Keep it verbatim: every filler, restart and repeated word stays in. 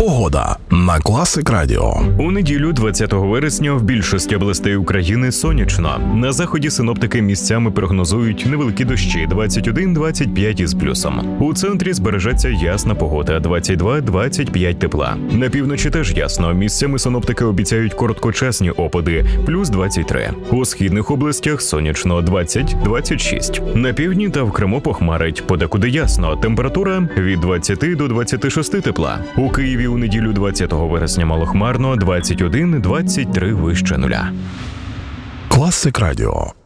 Погода на Класик Радіо. У неділю, двадцятого вересня, в більшості областей України сонячно. На заході синоптики місцями прогнозують невеликі дощі двадцять один - двадцять п'ять із плюсом. У центрі збережеться ясна погода двадцять два - двадцять п'ять тепла. На півночі теж ясно. Місцями синоптики обіцяють короткочасні опади плюс двадцять три. У східних областях сонячно двадцять - двадцять шість. На півдні та в Криму похмарить. Подекуди ясно. Температура від двадцяти до двадцяти шести тепла. У Києві у неділю двадцятого вересня малохмарно двадцять один - двадцять три вище нуля. Класик Радіо.